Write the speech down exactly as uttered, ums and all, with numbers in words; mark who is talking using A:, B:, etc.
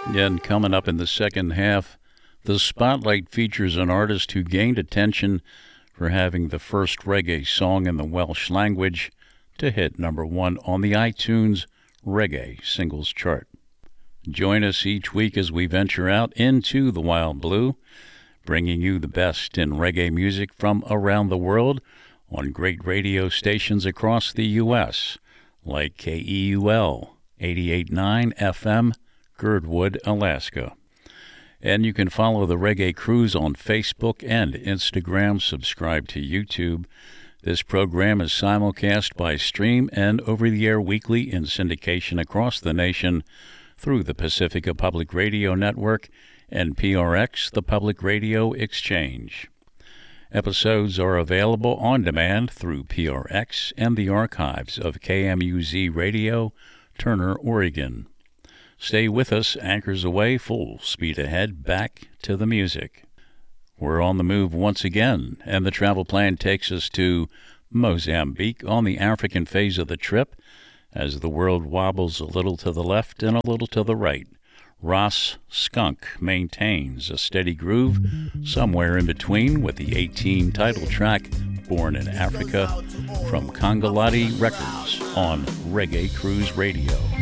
A: And coming up in the second half, the Spotlight features an artist who gained attention for having the first reggae song in the Welsh language to hit number one on the iTunes Reggae Singles Chart. Join us each week as we venture out into the wild blue, bringing you the best in reggae music from around the world on great radio stations across the U S, like K E U L eighty-eight point nine F M, Girdwood, Alaska. And you can follow the Reggae Cruise on Facebook and Instagram. Subscribe to YouTube. This program is simulcast by stream and over-the-air weekly in syndication across the nation through the Pacifica Public Radio Network and P R X, the Public Radio Exchange. Episodes are available on demand through P R X and the archives of K M U Z Radio, Turner, Oregon. Stay with us, anchors away, full speed ahead, back to the music. We're on the move once again, and the travel plan takes us to Mozambique on the African phase of the trip, as the world wobbles a little to the left and a little to the right. Ras Skunk maintains a steady groove somewhere in between with the eighteen title track Born in Africa from Congolati Records on Reggae Cruise Radio.